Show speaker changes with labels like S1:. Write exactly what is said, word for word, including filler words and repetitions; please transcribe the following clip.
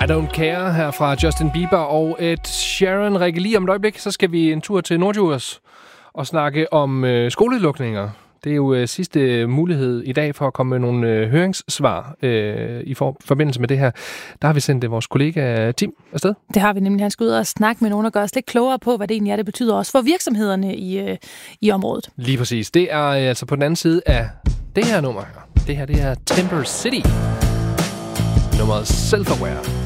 S1: I Don't Care her fra Justin Bieber og Ed Sheeran. Rikke, lige om et øjeblik, så skal vi en tur til Norddjurs og snakke om øh, skolelukninger. Det er jo øh, sidste mulighed i dag for at komme med nogle øh, høringssvar øh, i for, forbindelse med det her. Der har vi sendt øh, vores kollega Tim afsted.
S2: Det har vi nemlig. Han skal ud og snakke med nogen og gøre os lidt klogere på, hvad det egentlig er, det betyder også for virksomhederne i, øh, i området.
S1: Lige præcis. Det er øh, altså på den anden side af det her nummer her. Det her, det er Timber City. Nummeret Self-Aware.